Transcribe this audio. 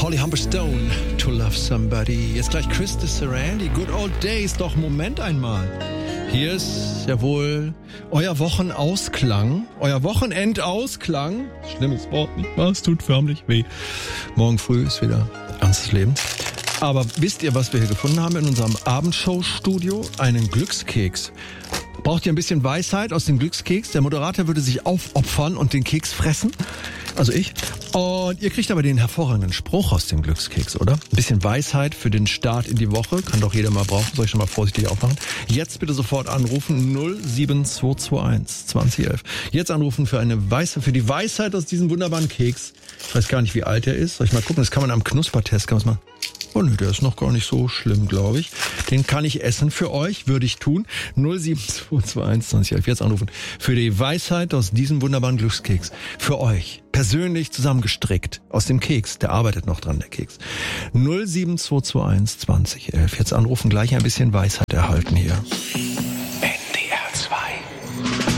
Holly Humberstone, To Love Somebody. Jetzt gleich Chris de Sarandi, Good Old Days. Doch, Moment einmal. Hier ist ja wohl euer Wochenausklang, euer Wochenendausklang. Schlimmes Wort, nicht wahr? Es tut förmlich weh. Morgen früh ist wieder ernstes Leben. Aber wisst ihr, was wir hier gefunden haben in unserem Abendshow-Studio? Einen Glückskeks. Braucht ihr ein bisschen Weisheit aus dem Glückskeks? Der Moderator würde sich aufopfern und den Keks fressen. Also ich. Und ihr kriegt aber den hervorragenden Spruch aus dem Glückskeks, oder? Ein bisschen Weisheit für den Start in die Woche. Kann doch jeder mal brauchen. Soll ich schon mal vorsichtig aufmachen? Jetzt bitte sofort anrufen. 07221 2011. Jetzt anrufen für die Weisheit aus diesem wunderbaren Keks. Ich weiß gar nicht, wie alt er ist. Soll ich mal gucken? Das kann man am Knuspertest. Kann man mal. Oh nö, der ist noch gar nicht so schlimm, glaube ich. Den kann ich essen für euch, würde ich tun. 07221 2011. Jetzt anrufen. Für die Weisheit aus diesem wunderbaren Glückskeks. Für euch. Persönlich zusammengestrickt. Aus dem Keks. Der arbeitet noch dran, der Keks. 07221 2011. Jetzt anrufen, gleich ein bisschen Weisheit erhalten hier.